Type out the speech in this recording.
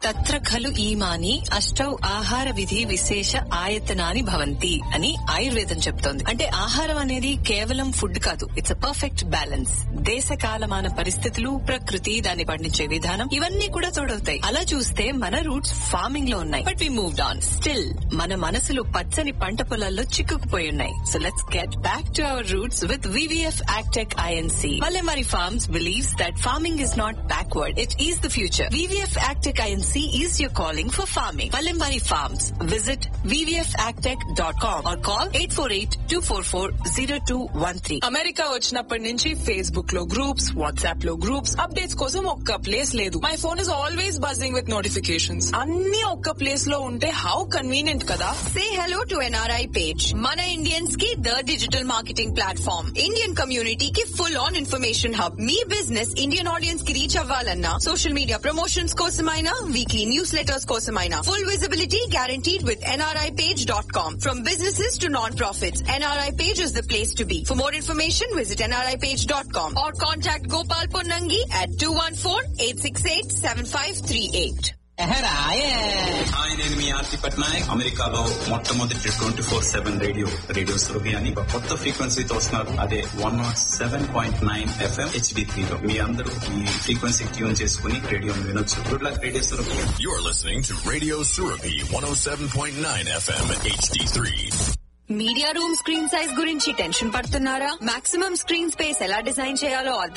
తత్ర ఖలు ఈమాని అష్టౌ ఆహార విధి విశేష ఆయతనాని భవంతి అని ఆయుర్వేదం చెప్తోంది. అంటే ఆహారం అనేది కేవలం ఫుడ్ కాదు, ఇట్స్ అ పర్ఫెక్ట్ బ్యాలెన్స్. దేశ కాలమాన పరిస్థితులు, ప్రకృతి, దాన్ని పండించే విధానం ఇవన్నీ కూడా తోడవుతాయి. అలా చూస్తే మన రూట్స్ ఫార్మింగ్ లో ఉన్నాయి, but we moved on. Still మన మనసులు పచ్చని పంట పొలాల్లో చిక్కుకుపోయి ఉన్నాయి. So let's get back to our roots with VVF Agtech INC. Palamari Farms believes that farming is not backward, it is the future. VVF Agtech INC is your calling for farming. Palamari Farms. Visit vvfagtech.com or call 848-244-0213. America వచ్చినప్పటి నుంచి Facebook లో groups, WhatsApp లో groups, updates కోసం ఒక్క place లేదు. My phone is always buzzing with notifications. అన్ని ఒక్క place లో ఉంటే హౌ కన్వీనియంట్ కదా. Say hello to NRI page. Mana Indians की the digital marketing platform. Indian community की full on information hub. Me business Indian audience की reach అవ్వాలన్నా, social media promotions కోసమైనా, weekly newsletters కోసమైనా, full visibility guaranteed with nripage.com. From businesses to non-profits, NRI page is the place to be. For more information, visit nripage.com or contact Gopal Ponnangi at 214-868-7538. Hi, నేను మీ ఆర్తి పట్నాయక్. అమెరికాలో మొట్టమొదటి 24/7 radio Surabhi అని ఒక కొత్త ఫ్రీక్వెన్సీతో వస్తున్నారు. అదే 107.9 FM HD3 లో. మీ అందరూ ఈ ఫ్రీక్వెన్సీ ట్యూన్ చేసుకుని రేడియో వినొచ్చు. Good luck radio Surabhi. You're listening to Radio Surabhi 107.9 FM HD3. Media room screen size గురించి టెన్షన్ పడుతున్నారా? మాక్సిమం స్క్రీన్ స్పేస్ ఎలా డిజైన్ చేయాలో